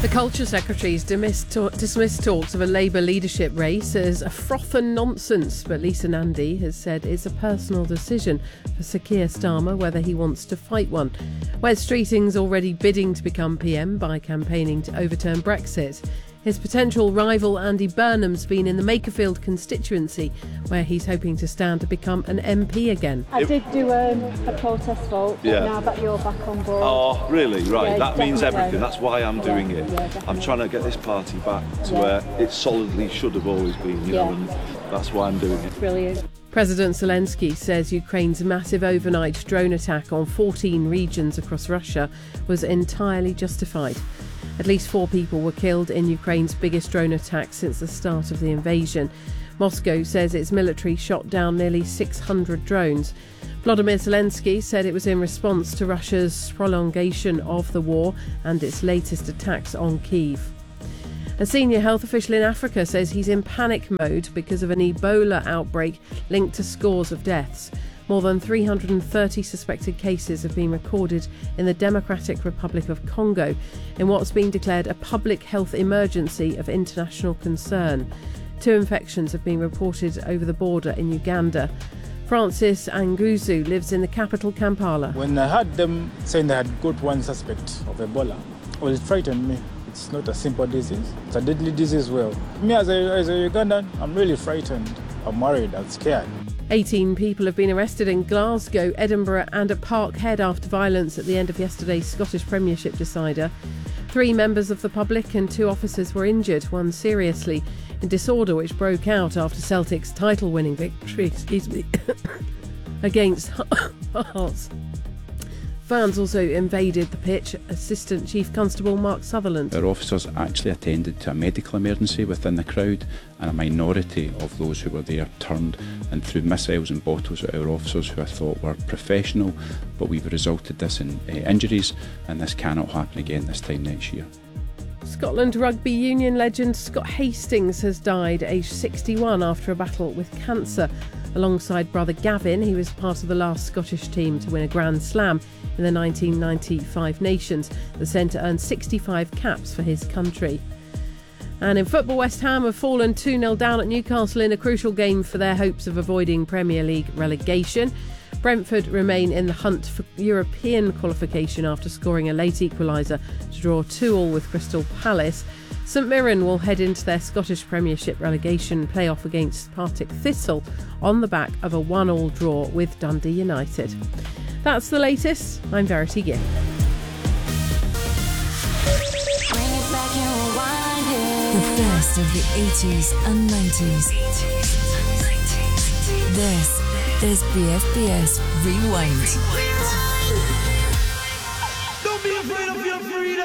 The Culture Secretary's dismissed talks of a Labour leadership race as a froth and nonsense, but Lisa Nandy has said it's a personal decision for Sir Keir Starmer whether he wants to fight one. Wes Streeting's already bidding to become PM by campaigning to overturn Brexit. His potential rival Andy Burnham's been in the Makerfield constituency, where he's hoping to stand to become an MP again. I did do a protest vote, but now that you're back on board. Oh, really? Right, Yeah, that means definitely. everything. That's why I'm doing it. Yeah, definitely. I'm trying to get this party back to where it solidly should have always been, you know, and that's why I'm doing it. Brilliant. President Zelensky says Ukraine's massive overnight drone attack on 14 regions across Russia was entirely justified. At least 4 people were killed in Ukraine's biggest drone attack since the start of the invasion. Moscow says its military shot down nearly 600 drones. Volodymyr Zelensky said it was in response to Russia's prolongation of the war and its latest attacks on Kyiv. A senior health official in Africa says he's in panic mode because of an Ebola outbreak linked to scores of deaths. More than 330 suspected cases have been recorded in the Democratic Republic of Congo in what's been declared a public health emergency of international concern. 2 infections have been reported over the border in Uganda. Francis Anguzu lives in the capital, Kampala. When I heard them saying they had got 1 suspect of Ebola, well, it frightened me. It's not a simple disease. It's a deadly disease. Well, me as a Ugandan, I'm really frightened. I'm worried. I'm scared. 18 people have been arrested in Glasgow, Edinburgh and at Parkhead after violence at the end of yesterday's Scottish Premiership decider. 3 members of the public and 2 officers were injured, one seriously, in disorder which broke out after Celtic's title-winning victory against Hearts. Fans also invaded the pitch. Assistant Chief Constable Mark Sutherland. Our officers actually attended to a medical emergency within the crowd, and a minority of those who were there turned and threw missiles and bottles at our officers, who I thought were professional, but we've resulted this in injuries, and this cannot happen again this time next year. Scotland Rugby Union legend Scott Hastings has died aged 61 after a battle with cancer. Alongside brother Gavin, he was part of the last Scottish team to win a Grand Slam in the 1995 Nations. The centre earned 65 caps for his country. And in football, West Ham have fallen 2-0 down at Newcastle in a crucial game for their hopes of avoiding Premier League relegation. Brentford remain in the hunt for European qualification after scoring a late equaliser to draw 2-2 with Crystal Palace. St Mirren will head into their Scottish Premiership relegation playoff against Partick Thistle on the back of a 1-1 draw with Dundee United. That's the latest. I'm Verity Gibb. The best of the 80s and 90s. This is BFBS Rewind.